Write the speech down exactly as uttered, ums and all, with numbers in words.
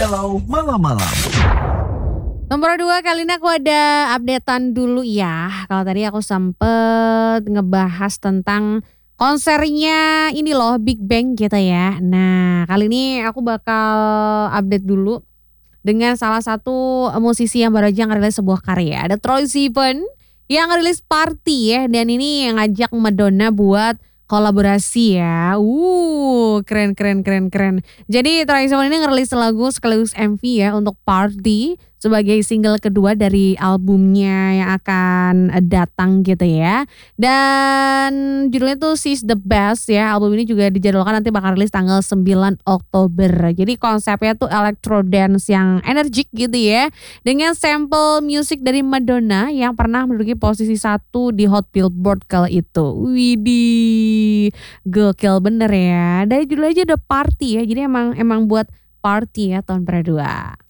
Galau Malam-Malam. Nomor dua, kali ini aku ada updatean dulu ya. Kalau tadi aku sempet ngebahas tentang konsernya ini loh, Big Bang gitu ya. Nah, kali ini aku bakal update dulu dengan salah satu musisi yang baru aja ngerilis sebuah karya. Ada Troye Sivan yang ngerilis Party ya, dan ini yang ngajak Madonna buat kolaborasi ya. Uh, keren keren keren keren. Jadi Troye Sivan ini ngerilis lagu sekaligus M V ya untuk Party sebagai single kedua dari albumnya yang akan datang gitu ya. Dan judulnya tuh She's the Best ya. Album ini juga dijadwalkan nanti bakal rilis tanggal sembilan Oktober. Jadi konsepnya tuh electro dance yang energik gitu ya. Dengan sampel musik dari Madonna yang pernah menduduki posisi satu di Hot Billboard kala itu. Widih, gokil bener ya. Dari judul aja udah Party ya. Jadi emang emang buat party ya tahun dua.